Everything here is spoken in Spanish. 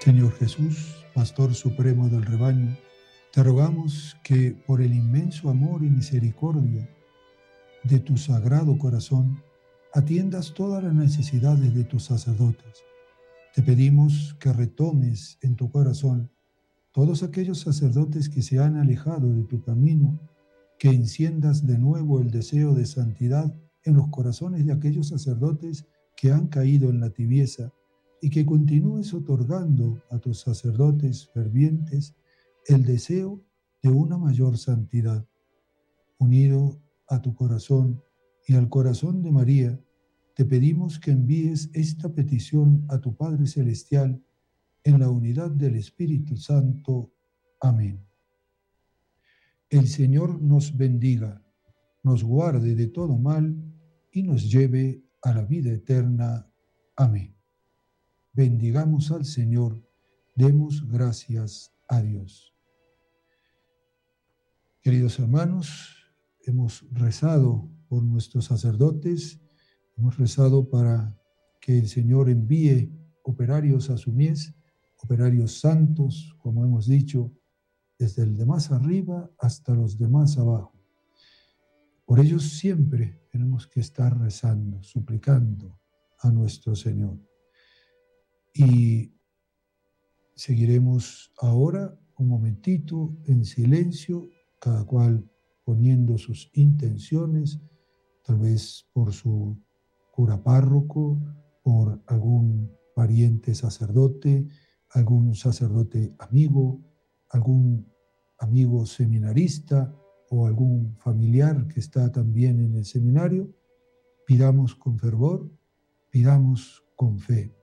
Señor Jesús, Pastor Supremo del rebaño, te rogamos que por el inmenso amor y misericordia de tu sagrado corazón, atiendas todas las necesidades de tus sacerdotes. Te pedimos que retomes en tu corazón todos aquellos sacerdotes que se han alejado de tu camino, que enciendas de nuevo el deseo de santidad en los corazones de aquellos sacerdotes que han caído en la tibieza, y que continúes otorgando a tus sacerdotes fervientes el deseo de una mayor santidad. Unido a tu corazón y al corazón de María, te pedimos que envíes esta petición a tu Padre Celestial en la unidad del Espíritu Santo. Amén. El Señor nos bendiga, nos guarde de todo mal y nos lleve a la vida eterna. Amén. Bendigamos al Señor, demos gracias a Dios. Queridos hermanos, hemos rezado por nuestros sacerdotes, hemos rezado para que el Señor envíe operarios a su mies, operarios santos, como hemos dicho, desde el de más arriba hasta los de más abajo. Por ellos siempre tenemos que estar rezando, suplicando a nuestro Señor. Y seguiremos ahora un momentito en silencio, cada cual poniendo sus intenciones, tal vez por su cura párroco, por algún pariente sacerdote, algún sacerdote amigo, algún amigo seminarista o algún familiar que está también en el seminario. Pidamos con fervor, pidamos con fe.